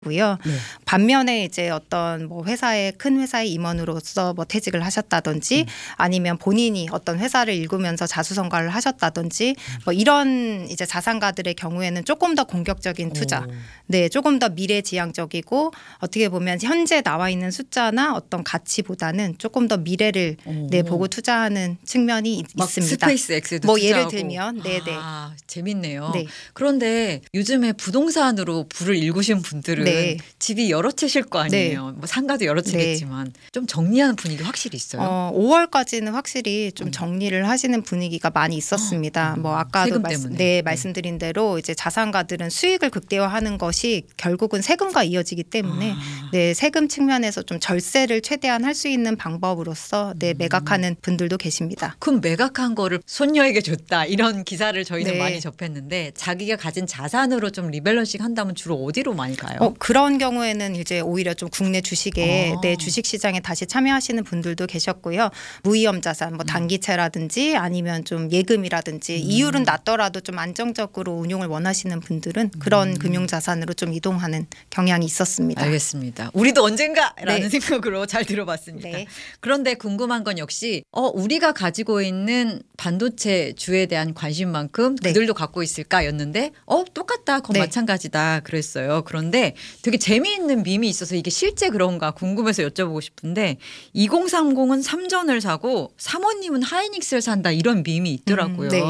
고요. 네. 반면에 이제 어떤 뭐 큰 회사의 임원으로서 뭐 퇴직을 하셨다든지 아니면 본인이 어떤 회사를 일구면서 자수성가를 하셨다든지 뭐 이런 이제 자산가들의 경우에는 조금 더 공격적인 투자, 네, 조금 더 미래지향적이고 어떻게 보면 현재 나와 있는 숫자나 어떤 가치보다는 조금 더 미래를 네, 보고 투자하는 측면이 막 있습니다. 스페이스 X에도 뭐 투자하고. 예를 들면, 네네. 아, 재밌네요. 네. 그런데 요즘에 부동산으로 부를 일구신 분들은 네. 집이 여러 채실 거 아니에요. 뭐 상가도 여러 채겠지만 좀 정리하는 분위기 확실히 있어요. 5월까지는 확실히 좀 정리를 하시는 분위기가 많이 있었습니다. 뭐 아까도 세금 때문에. 네, 말씀드린 대로 이제 자산가들은 수익을 극대화하는 것이 결국은 세금과 이어지기 때문에 네, 세금 측면에서 좀 절세를 최대한 할 수 있는 방법으로서 네, 매각하는 분들도 계십니다. 그럼 매각한 거를 손녀에게 줬다 이런 기사를 저희는 네. 많이 접했는데 자기가 가진 자산으로 좀 리밸런싱 한다면 주로 어디로 많이 가요? 그런 경우에는 이제 오히려 좀 국내 주식에 네, 주식 시장에 다시 참여하시는 분들도 계셨고요. 무위험 자산, 뭐 단기채라든지 아니면 좀 예금이라든지 이율은 낮더라도 좀 안정적으로 운용을 원하시는 분들은 그런 금융 자산으로 좀 이동하는 경향이 있었습니다. 알겠습니다. 우리도 언젠가라는 네. 생각으로 잘 들어봤습니다. 네. 그런데 궁금한 건 역시 우리가 가지고 있는 반도체 주에 대한 관심만큼 네. 그들도 갖고 있을까였는데 똑같다. 그건 네. 마찬가지다 그랬어요. 그런데 되게 재미있는 밈이 있어서 이게 실제 그런가 궁금해서 여쭤보고 싶은데 2030은 삼전을 사고 사모님은 하이닉스를 산다 이런 밈이 있더라고요. 네.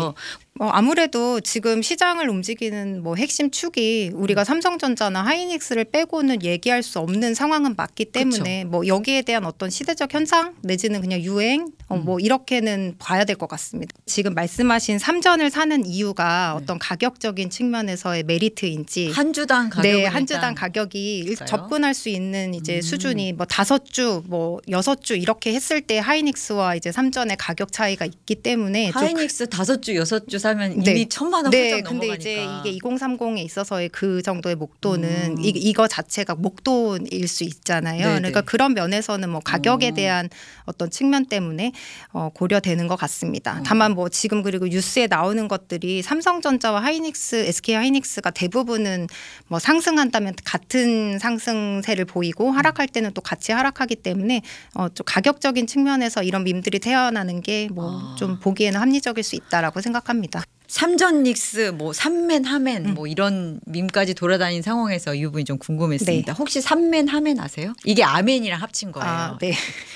아무래도 지금 시장을 움직이는 뭐 핵심 축이 우리가 삼성전자나 하이닉스를 빼고는 얘기할 수 없는 상황은 맞기 때문에 뭐 여기에 대한 어떤 시대적 현상 내지는 그냥 유행 뭐 이렇게는 봐야 될 것 같습니다. 지금 말씀하신 삼전을 사는 이유가 어떤 가격적인 측면에서의 메리트인지 한 주당 가격은 네, 한 주당 가격이 있어요? 접근할 수 있는 이제 수준이 뭐 5주, 뭐 6주 이렇게 했을 때 하이닉스와 이제 삼전의 가격 차이가 있기 때문에 좀 하이닉스 5주 6주 사면 네. 이미 1,000만 원 네, 훌쩍 근데 넘어가니까. 이제 이게 2030에 있어서의 그 정도의 목도는 이거 자체가 목도일 수 있잖아요. 네네. 그러니까 그런 면에서는 뭐 가격에 대한 어떤 측면 때문에 고려되는 것 같습니다. 다만 뭐 지금 그리고 뉴스에 나오는 것들이 삼성전자와 하이닉스, SK 하이닉스가 대부분은 뭐 상승한다면 같은 상승세를 보이고 하락할 때는 또 같이 하락하기 때문에 좀 가격적인 측면에서 이런 밈들이 태어나는 게 뭐 좀 보기에는 합리적일 수 있다라고 생각합니다. 삼전닉스, 뭐 삼맨 하맨 뭐 이런 밈까지 돌아다닌 상황에서 이 부분이 좀 궁금했습니다. 네. 혹시 삼맨 하맨 아세요? 이게 아멘이랑 합친 거예요. 네.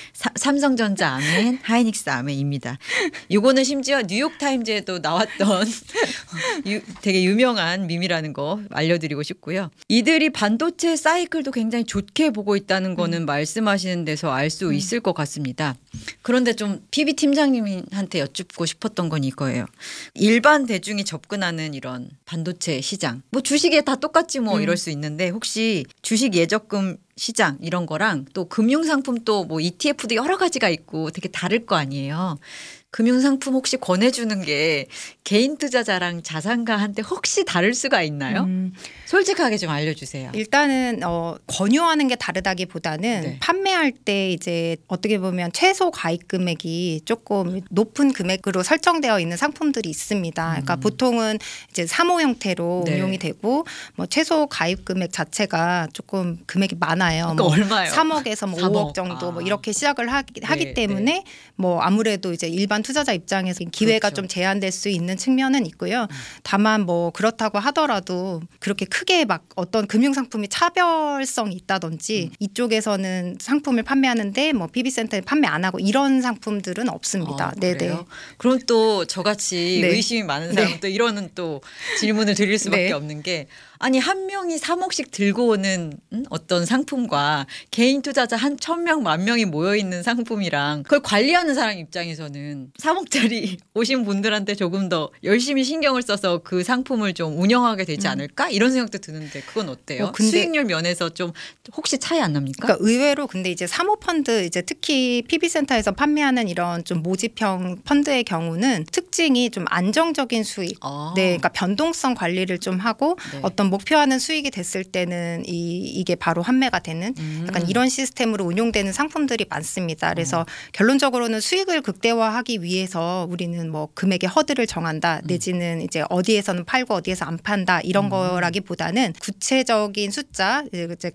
삼성전자 아멘, 하이닉스 아멘입니다. 요거는 심지어 뉴욕타임즈에도 나왔던 되게 유명한 밈이라는 거 알려드리고 싶고요. 이들이 반도체 사이클도 굉장히 좋게 보고 있다는 거는 말씀하시는 데서 알 수 있을 것 같습니다. 그런데 좀 PB 팀장님한테 여쭙고 싶었던 건 이거예요. 일반 대중이 접근하는 이런 반도체 시장, 뭐 주식에 다 똑같지 뭐 이럴 수 있는데 혹시 주식 예적금 시장 이런 거랑 또 금융상품 또 뭐 ETF도 여러 가지가 있고 되게 다를 거 아니에요. 금융상품 혹시 권해주는 게 개인 투자자랑 자산가한테 혹시 다를 수가 있나요? 솔직하게 좀 알려주세요. 일단은 권유하는 게 다르다기보다는 네. 판매할 때 이제 어떻게 보면 최소 가입 금액이 조금 높은 금액으로 설정되어 있는 상품들이 있습니다. 그러니까 보통은 이제 사모 형태로 네. 운용이 되고 뭐 최소 가입 금액 자체가 조금 금액이 많아요. 그러니까 뭐 얼마요? 3억에서 뭐 3억. 5억 정도 뭐 이렇게 시작을 하기 네, 때문에 뭐 아무래도 이제 일반 투자자 입장에서 기회가 그렇죠. 좀 제한될 수 있는 측면은 있고요. 다만 뭐 그렇다고 하더라도 그렇게 크게 막 어떤 금융상품이 차별성이 있다든지 이쪽에서는 상품을 판매하는데 뭐 PB센터에 판매 안 하고 이런 상품들은 없습니다. 네네. 그래요? 그럼 또 저같이 네. 의심이 많은 사람은 네. 또 이러는 또 질문을 드릴 수밖에 네. 없는 게 아니 한 명이 3억씩 들고 오는 어떤 상품과 개인 투자자 한 1,000명, 10,000명이 모여있는 상품이랑 그걸 관리하는 사람 입장에서는 3억짜리 오신 분들한테 조금 더 열심히 신경을 써서 그 상품을 좀 운영하게 되지 않을까? 이런 생각도 드는데 그건 어때요? 근데 수익률 면에서 좀 혹시 차이 안 납니까? 그러니까 의외로 근데 이제 사모펀드 이제 특히 PB센터에서 판매하는 이런 좀 모집형 펀드의 경우는 특징이 좀 안정적인 수익, 네, 그러니까 변동성 관리를 좀 하고 네. 어떤 어떤 목표하는 수익이 됐을 때는 이게 바로 환매가 되는 약간 이런 시스템으로 운용되는 상품들이 많습니다. 그래서 결론적으로는 수익을 극대화하기 위해서 우리는 뭐 금액의 허들을 정한다 내지는 이제 어디에서는 팔고 어디에서 안 판다 이런 거라기보다는 구체적인 숫자 이제